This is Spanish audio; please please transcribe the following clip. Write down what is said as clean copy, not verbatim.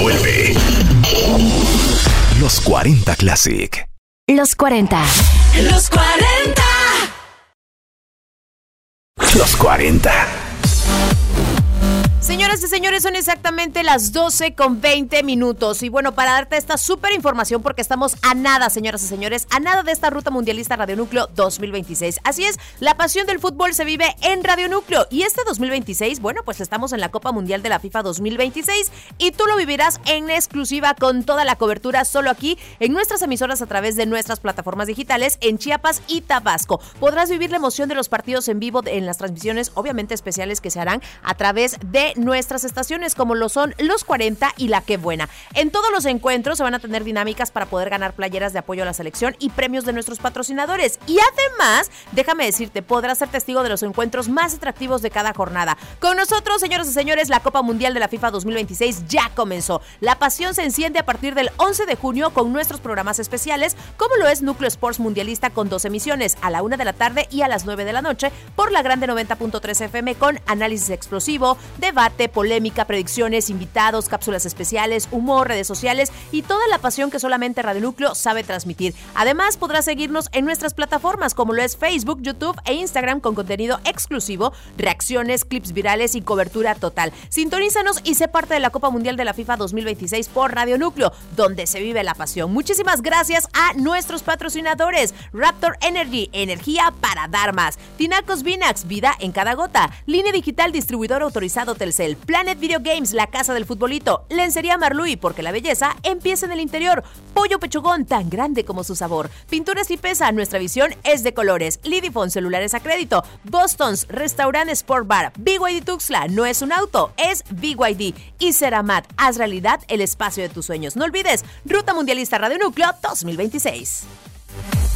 Vuelve Los 40 Classic. Los 40. Los 40. Los 40. Señoras y señores, son exactamente las 12:20. Y bueno, para darte esta súper información, porque estamos a nada, señoras y señores, a nada de esta ruta mundialista Radio Núcleo 2026. Así es, la pasión del fútbol se vive en Radio Núcleo. Y este 2026, bueno, pues estamos en la Copa Mundial de la FIFA 2026 y tú lo vivirás en exclusiva con toda la cobertura solo aquí en nuestras emisoras a través de nuestras plataformas digitales en Chiapas y Tabasco. Podrás vivir la emoción de los partidos en vivo en las transmisiones, obviamente especiales, que se harán a través de nuestras estaciones, como lo son Los 40 y La Qué Buena. En todos los encuentros se van a tener dinámicas para poder ganar playeras de apoyo a la selección y premios de nuestros patrocinadores. Y además, déjame decirte, podrás ser testigo de los encuentros más atractivos de cada jornada. Con nosotros, señoras y señores, la Copa Mundial de la FIFA 2026 ya comenzó. La pasión se enciende a partir del 11 de junio con nuestros programas especiales, como lo es Núcleo Sports Mundialista, con 2 emisiones, a la 1 de la tarde y a las 9 de la noche, por la Grande 90.3 FM, con análisis explosivo, debate, polémica, predicciones, invitados, cápsulas especiales, humor, redes sociales y toda la pasión que solamente Radio Núcleo sabe transmitir. Además, podrás seguirnos en nuestras plataformas, como lo es Facebook, YouTube e Instagram, con contenido exclusivo, reacciones, clips virales y cobertura total. Sintonízanos y sé parte de la Copa Mundial de la FIFA 2026 por Radio Núcleo, donde se vive la pasión. Muchísimas gracias a nuestros patrocinadores: Raptor Energy, energía para dar más; Tinacos Vinax, vida en cada gota; Línea Digital, distribuidor autorizado Telcel; Planet Video Games, la casa del futbolito; Lencería Marluy, porque la belleza empieza en el interior; Pollo Pechugón, tan grande como su sabor; Pinturas y Pesa, nuestra visión es de colores; Lidifone, celulares a crédito; Boston's, restaurante Sport Bar; BYD Tuxtla, no es un auto, es BYD; y Ceramat, haz realidad el espacio de tus sueños. No olvides, Ruta Mundialista Radio Núcleo 2026.